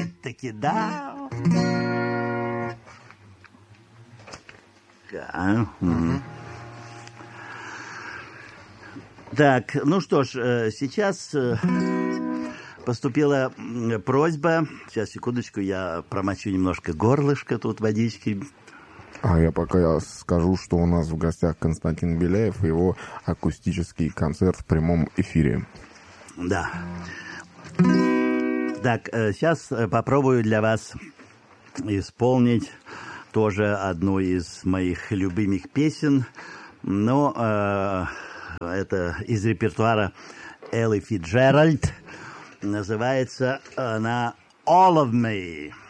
Опять-таки, да. Так, ну что ж, сейчас поступила просьба. Сейчас, секундочку, я промочу немножко горлышко тут водички. А я пока скажу, что у нас в гостях Константин Беляев и его акустический концерт в прямом эфире. Да. Так, сейчас попробую для вас исполнить тоже одну из моих любимых песен, но это из репертуара Элли Фицджеральд. Называется она «All of Me».